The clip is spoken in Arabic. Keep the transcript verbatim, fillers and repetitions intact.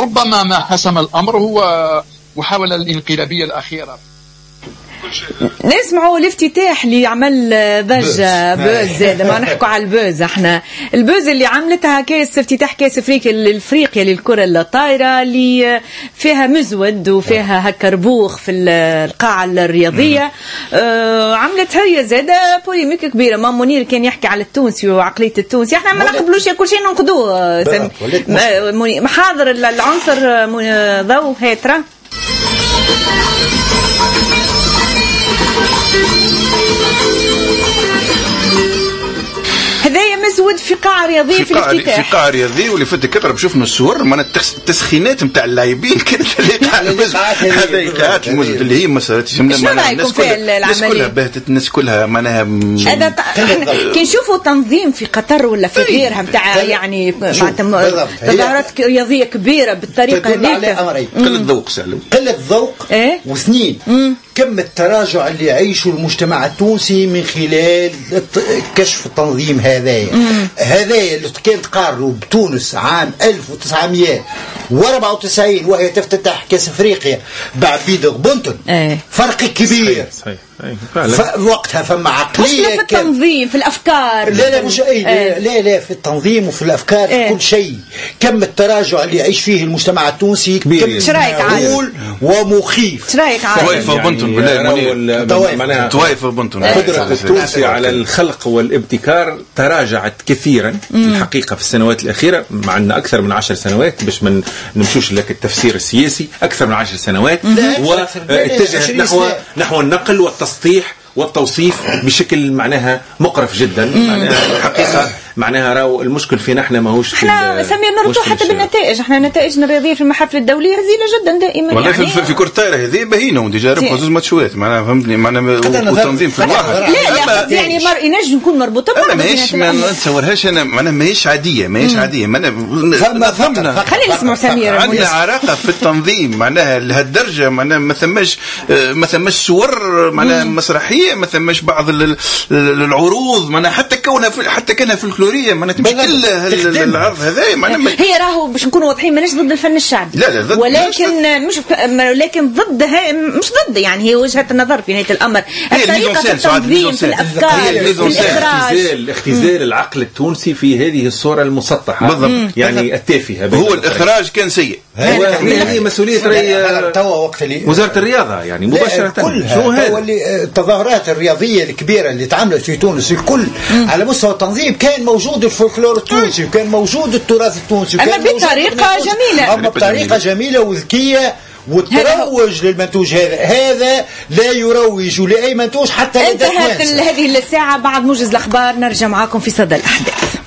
وربما ما حسم الأمر هو محاولة الانقلابية الأخيرة. نسمعوا الافتتاح اللي عمل ضجة بوز، لما نحكوا على البوز احنا البوز اللي عملتها كاس افتتاح كاس افريقيا الافريقيا للكرة الطايرة اللي فيها مزود وفيها هكا ربوخ في القاعة الرياضية. آه عملت هي زادة بوليميك كبيرة. ما منير كان يحكي على التونسي وعقلية التونسي، احنا ما نقبلوش كل شيء ننقدوه. محاضر العنصر ضوء هاترا هذايا مزود في قاعة رياضية في, في الافتتاح، في قاعة رياضية. واللي فات كثر بشوفنا الصور من التسخينات نتاع اللاعبين كانت تليق على هذه القاعات المزود اللي هي مسارات. شنو رايكم في العملية؟ الناس كلها بهتت، الناس كلها معناها هذا كي نشوفوا تنظيم في قطر ولا في غيرها نتاع يعني تظاهرات رياضية كبيرة بالطريقة هذيك. قلة ذوق سالم، قلة ذوق إيه؟ واثنين كم التراجع اللي يعيشه المجتمع التونسي من خلال كشف التنظيم هذايا هذايا اللي كانت قاروا بتونس عام ألف وتسعمائة وأربعة وتسعين وهي تفتتح كاس افريقيا بعد بيدغ بونتون ايه. فرق كبير صحيح. صحيح. وقتها فما عقلية مش في التنظيم في الأفكار. لا لا مش أي ايه. لا لا في التنظيم وفي الأفكار ايه. في كل شيء. كم التراجع اللي يعيش فيه المجتمع التونسي كبير معقول ومخيف. شرايك عادل توائف بنتون بالله توائف بنتون. قدرة التونسي على الخلق والابتكار تراجعت كثيرا الحقيقة في السنوات الأخيرة، مع أن أكثر من عشر سنوات باش من نمشوش لك التفسير السياسي أكثر من عشر سنوات واتجهت نحو نحو النقل والتسطيح والتوصيف بشكل معناها مقرف جدا. معناها الحقيقة معناها راو المشكل فينا احنا ماهوش احنا سمير نربطوا حتى بالنتائج. احنا نتائجنا الرياضيه في المحافل الدوليه هزيله جدا دائما. والله يعني في, في كره الطايره هذه باهينه وديجا ربحوا زوج ماتشات معناها فهمتني معناها والتنظيم في الواحد. لا لا يعني مر ينجم نكون مربوطه انا ماهيش ما نتصورهاش انا معناها ماهيش عاديه ماهيش عاديه معناها فهمنا. خلينا نسمع سمير. عندنا عراقه في التنظيم معناها لهالدرجه معناها ما ثماش ما ثماش صور معناها مسرحيه ما ثماش بعض العروض معناها حتى كونها حتى كانها فلكلوريه معناها تمشي العرض هذا معناها هي راهو باش نكونوا واضحين ماناش ضد الفن الشعبي. لا لا ضد ولكن مش ولكن ضد مش ضد يعني هي وجهة النظر في نهاية الأمر. الطريقة في التنظيم في الأفكار في الإخراج اختزال العقل التونسي في هذه الصورة المسطحة بالضبط يعني التافهة. هو الإخراج كان سيء. هذه مسؤولية وزارة الرياضة يعني مباشرة. شو هذا التظاهرات الرياضية الكبيرة اللي تعملت في تونس الكل على مستوى التنظيم كان موجود الفولكلور التونسي وكان موجود التراث التونسي أما بطريقة جميلة أما بطريقة جميلة وذكية وتروج للمنتوج هذا. هذا لا يروج لأي منتوج حتى انتهت هذه الساعة. بعد موجز الأخبار نرجع معاكم في صدى الأحداث.